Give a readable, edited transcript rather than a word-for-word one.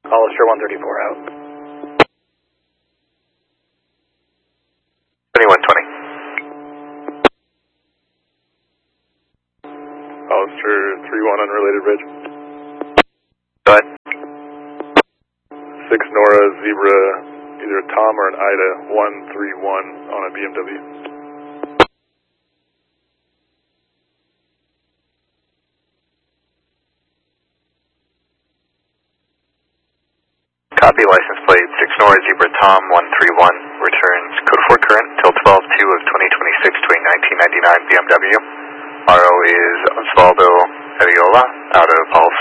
Hollister 134 out. 2120. Hollister 31 unrelated bridge. Go ahead. 6 Nora Zebra, either a Tom or an Ida 131 on a BMW. Copy, license plate 6 Nora Zebra Tom 131, returns code 4 current till 12/2 of 2026 to a 1999 BMW. RO is Osvaldo Ariola out of Paul